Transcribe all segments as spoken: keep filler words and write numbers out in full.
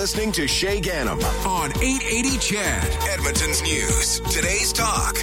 listening to Shay Gannam on eight eighty C H E D, Edmonton's News. Today's Talk.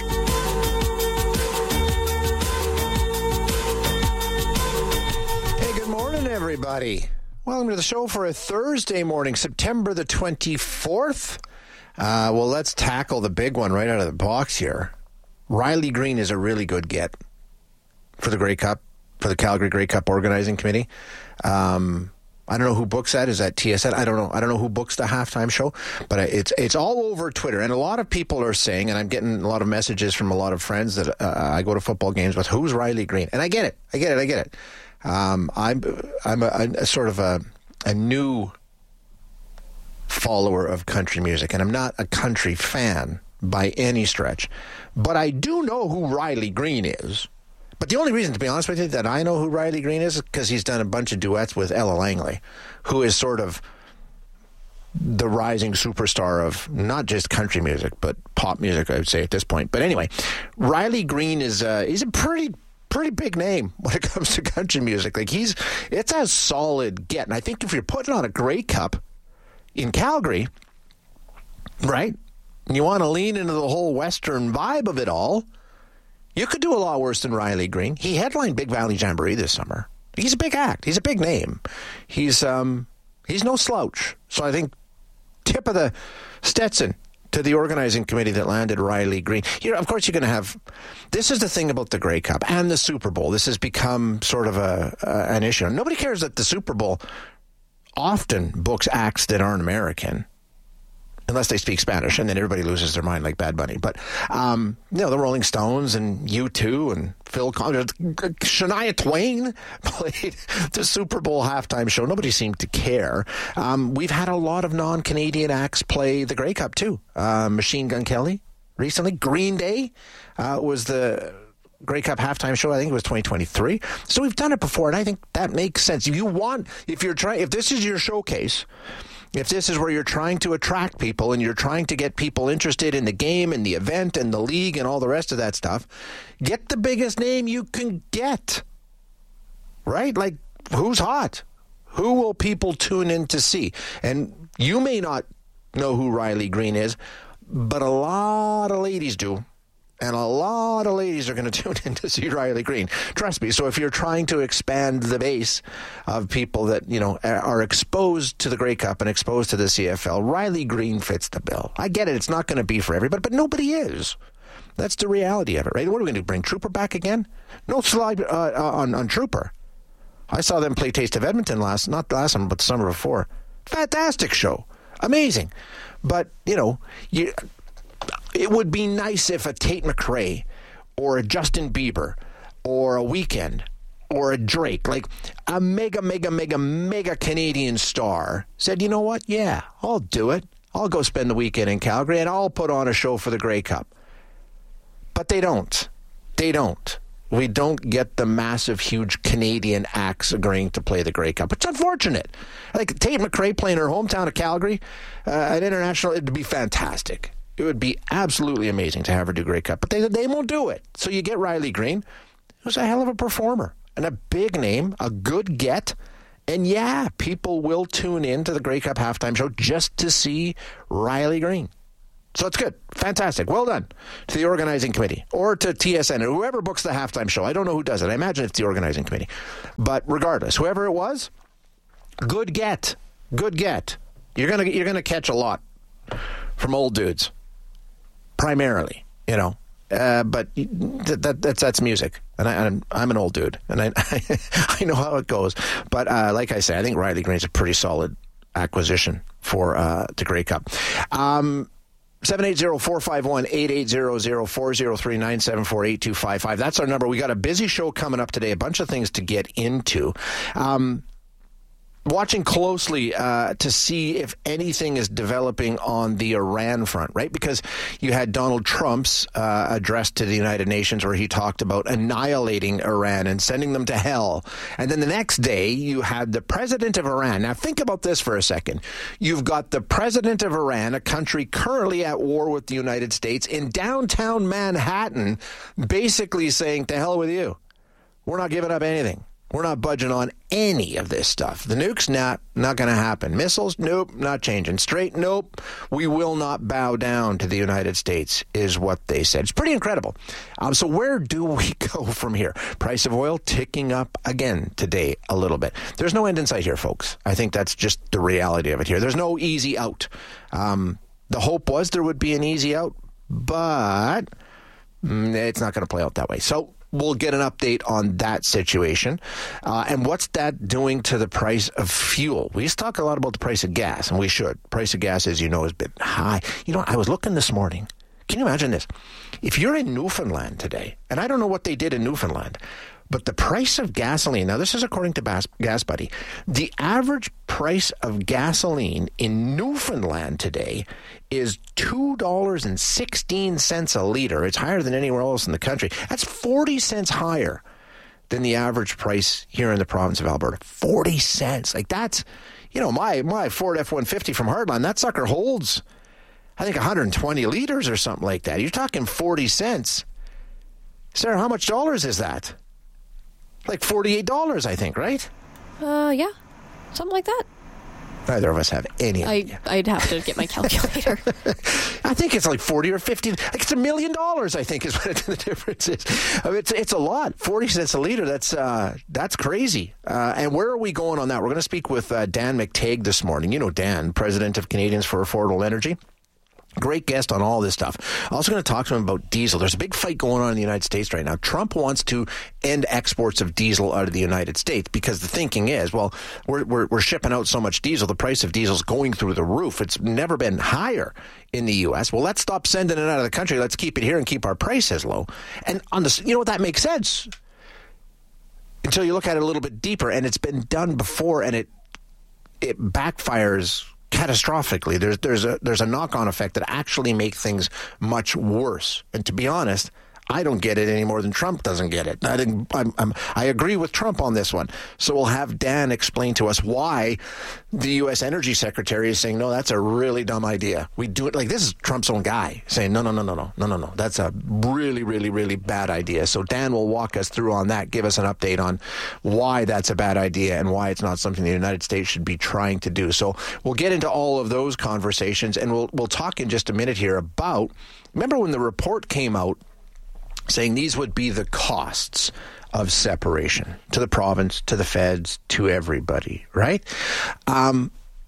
Hey, good morning, everybody. Welcome to the show for a Thursday morning, September the twenty-fourth. Uh, well, let's tackle the big one right out of the box here. Riley Green is a really good get for the Grey Cup, for the Calgary Grey Cup Organizing Committee. Um, I don't know who books that. Is that T S N? I don't know. I don't know who books the halftime show, but it's it's all over Twitter, and a lot of people are saying, and I'm getting a lot of messages from a lot of friends that uh, I go to football games with. Who's Riley Green? And I get it. I get it. I get it. Um, I'm I'm a, a sort of a a new follower of country music, and I'm not a country fan by any stretch, but I do know who Riley Green is. But the only reason, to be honest with you, that I know who Riley Green is is because he's done a bunch of duets with Ella Langley, who is sort of the rising superstar of not just country music, but pop music, I would say, at this point. But anyway, Riley Green is uh, he's a pretty pretty big name when it comes to country music. Like he's it's a solid get. And I think if you're putting on a Grey Cup in Calgary, right, and you want to lean into the whole Western vibe of it all, you could do a lot worse than Riley Green. He headlined Big Valley Jamboree this summer. He's a big act. He's a big name. He's um he's no slouch. So I think tip of the Stetson to the organizing committee that landed Riley Green. You know, of course, you're going to have. This is the thing about the Grey Cup and the Super Bowl. This has become sort of a uh, an issue. Nobody cares that the Super Bowl often books acts that aren't American, unless they speak Spanish, and then everybody loses their mind like Bad Bunny. But, um, you know, the Rolling Stones and U two and Phil Collins, Shania Twain played the Super Bowl halftime show. Nobody seemed to care. Um, we've had a lot of non-Canadian acts play the Grey Cup, too. Uh, Machine Gun Kelly recently. Green Day uh, was the Grey Cup halftime show. I think it was twenty twenty-three. So we've done it before, and I think that makes sense. If you want, if you're trying, if this is your showcase, if this is where you're trying to attract people and you're trying to get people interested in the game and the event and the league and all the rest of that stuff, get the biggest name you can get. Right? Like, who's hot? Who will people tune in to see? And you may not know who Riley Green is, but a lot of ladies do. And a lot of ladies are going to tune in to see Riley Green. Trust me. So if you're trying to expand the base of people that, you know, are exposed to the Grey Cup and exposed to the C F L, Riley Green fits the bill. I get it. It's not going to be for everybody, but nobody is. That's the reality of it, right? What are we going to do? Bring Trooper back again? No slide uh, on, on Trooper. I saw them play Taste of Edmonton last, not last summer, but the summer before. Fantastic show. Amazing. But, you know, you... it would be nice if a Tate McRae or a Justin Bieber or a Weeknd or a Drake, like a mega, mega, mega, mega Canadian star, said, you know what? Yeah, I'll do it. I'll go spend the weekend in Calgary and I'll put on a show for the Grey Cup. But they don't. They don't. We don't get the massive, huge Canadian acts agreeing to play the Grey Cup. It's unfortunate. Like Tate McRae playing her hometown of Calgary, uh, at international, it'd be fantastic. It would be absolutely amazing to have her do Grey Cup, but they they won't do it. So you get Riley Green, who's a hell of a performer and a big name, a good get. And yeah, people will tune in to the Grey Cup halftime show just to see Riley Green. So it's good. Fantastic. Well done to the organizing committee or to T S N or whoever books the halftime show. I don't know who does it. I imagine it's the organizing committee. But regardless, whoever it was, good get. Good get. You're gonna you're gonna catch a lot from old dudes. Primarily, you know, uh, but that, that, that's that's music, and I, I'm I'm an old dude, and I I, I know how it goes. But uh, like I say, I think Riley Green's a pretty solid acquisition for uh, the Grey Cup. Um, seven eight zero, four five one, eight eight zero zero, four zero three, nine seven four, eight two five five. That's our number. We got a busy show coming up today, a bunch of things to get into. Um, watching closely uh, to see if anything is developing on the Iran front, right? Because you had Donald Trump's uh, address to the United Nations where he talked about annihilating Iran and sending them to hell. And then the next day, you had the president of Iran. Now, think about this for a second. You've got the president of Iran, a country currently at war with the United States, in downtown Manhattan, basically saying, to hell with you. We're not giving up anything. We're not budging on any of this stuff. The nukes, not, not going to happen. Missiles, nope, not changing. Straight, nope. We will not bow down to the United States, is what they said. It's pretty incredible. Um, so where do we go from here? Price of oil ticking up again today a little bit. There's no end in sight here, folks. I think that's just the reality of it here. There's no easy out. Um, the hope was there would be an easy out, but mm, it's not going to play out that way. So we'll get an update on that situation. Uh, and what's that doing to the price of fuel? We used to talk a lot about the price of gas, and we should. Price of gas, as you know, has been high. You know, I was looking this morning. Can you imagine this? If you're in Newfoundland today, and I don't know what they did in Newfoundland, but the price of gasoline, now this is according to Bas- Gas Buddy, the average price of gasoline in Newfoundland today is two dollars and sixteen cents a liter. It's higher than anywhere else in the country. That's forty cents higher than the average price here in the province of Alberta. forty cents. Like that's, you know, my, my Ford F one fifty from Hardline, that sucker holds, I think, one hundred twenty liters or something like that. You're talking forty cents. Sarah, how much dollars is that? Like forty-eight dollars, I think, right? Uh, yeah. Something like that. Neither of us have any I, idea. I'd have to get my calculator. I think it's like forty or fifty. Like it's a million dollars, I think, is what the difference is. I mean, it's, it's a lot. forty cents a liter, that's uh, that's crazy. Uh, and where are we going on that? We're going to speak with uh, Dan McTague this morning. You know Dan, president of Canadians for Affordable Energy. Great guest on all this stuff. Also going to talk to him about diesel. There's a big fight going on in the United States right now. Trump wants to end exports of diesel out of the United States because the thinking is, well, we're, we're, we're shipping out so much diesel. The price of diesel is going through the roof. It's never been higher in the U S. Well, let's stop sending it out of the country. Let's keep it here and keep our prices low. And on the, you know what, that makes sense until you look at it a little bit deeper. And it's been done before, and it it backfires catastrophically. There's there's a there's a knock-on effect that actually makes things much worse. And to be honest, I don't get it any more than Trump doesn't get it. I didn't. I'm, I'm, I agree with Trump on this one. So we'll have Dan explain to us why the U S Energy Secretary is saying, no, that's a really dumb idea. We do it like this is Trump's own guy saying, no, no, no, no, no, no, no, no. That's a really, really, really bad idea. So Dan will walk us through on that, give us an update on why that's a bad idea and why it's not something the United States should be trying to do. So we'll get into all of those conversations, and we'll we'll talk in just a minute here about, remember when the report came out saying these would be the costs of separation to the province, to the feds, to everybody, right? Um,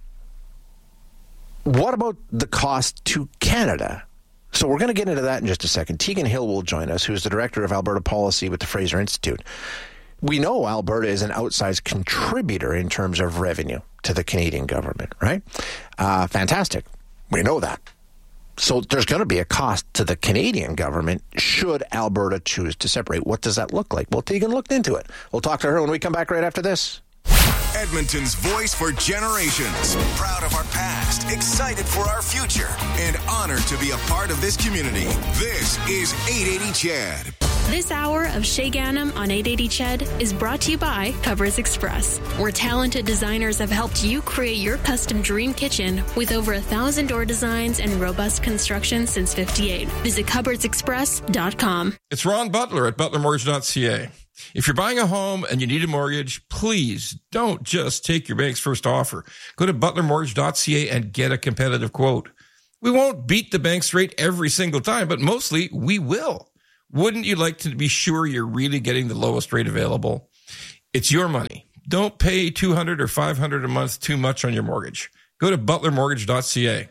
what about the cost to Canada? So we're going to get into that in just a second. Tegan Hill will join us, who's the director of Alberta Policy with the Fraser Institute. We know Alberta is an outsized contributor in terms of revenue to the Canadian government, right? Uh, fantastic. We know that. So there's going to be a cost to the Canadian government should Alberta choose to separate. What does that look like? Well, Tegan looked into it. We'll talk to her when we come back right after this. Edmonton's voice for generations. Proud of our past, excited for our future, and honored to be a part of this community. This is eight eighty C H E D. This hour of Shay Ganem on eight eighty C H E D is brought to you by Covers Express, where talented designers have helped you create your custom dream kitchen with over a thousand door designs and robust construction since fifty-eight. Visit covers express dot com. It's Ron Butler at butler mortgage dot c a. If you're buying a home and you need a mortgage, please don't just take your bank's first offer. Go to butler mortgage dot c a and get a competitive quote. We won't beat the bank's rate every single time, but mostly we will. Wouldn't you like to be sure you're really getting the lowest rate available? It's your money. Don't pay two hundred dollars or five hundred dollars a month too much on your mortgage. Go to butler mortgage dot c a.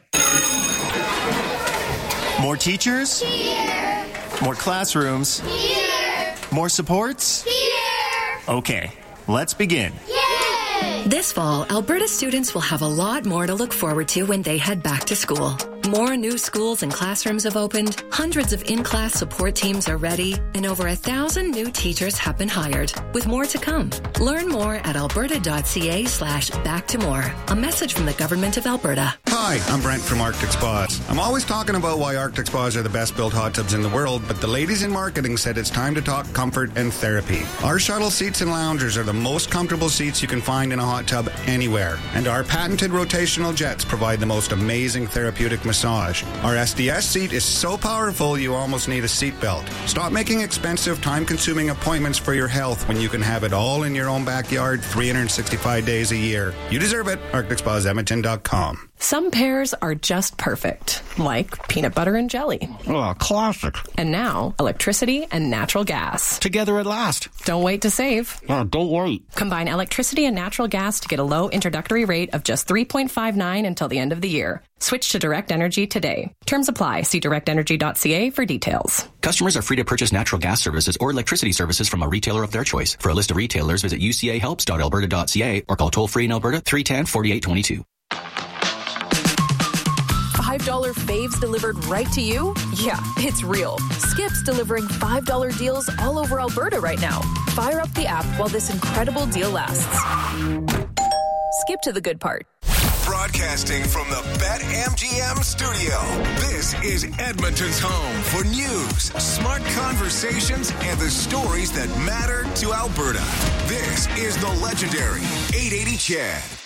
More teachers? Here. More classrooms? Here. More supports? Here. Okay, let's begin. Yay! This fall, Alberta students will have a lot more to look forward to when they head back to school. More new schools and classrooms have opened, hundreds of in-class support teams are ready, and over a thousand new teachers have been hired, with more to come. Learn more at alberta dot c a slash back to more. A message from the Government of Alberta. Hi, Hi, I'm Brent from Arctic Spas. I'm always talking about why Arctic Spas are the best built hot tubs in the world, but the ladies in marketing said it's time to talk comfort and therapy. Our shuttle seats and loungers are the most comfortable seats you can find in a hot tub anywhere, and our patented rotational jets provide the most amazing therapeutic massage. Our S D S seat is so powerful you almost need a seatbelt. Stop making expensive, time-consuming appointments for your health when you can have it all in your own backyard three hundred sixty-five days a year. You deserve it. Arctic Spas Edmonton dot com. Some pairs are just perfect, like peanut butter and jelly. Oh, classic. And now, electricity and natural gas. Together at last. Don't wait to save. Oh, don't wait. Combine electricity and natural gas to get a low introductory rate of just three point five nine until the end of the year. Switch to Direct Energy today. Terms apply. See direct energy dot c a for details. Customers are free to purchase natural gas services or electricity services from a retailer of their choice. For a list of retailers, visit u c a helps dot alberta dot c a or call toll-free in Alberta three one zero, four eight two two. five dollar faves delivered right to you? Yeah, it's real. Skip's delivering five dollar deals all over Alberta right now. Fire up the app while this incredible deal lasts. Skip to the good part. Broadcasting from the BetMGM studio, this is Edmonton's home for news, smart conversations, and the stories that matter to Alberta. This is the legendary eight eighty C H E D.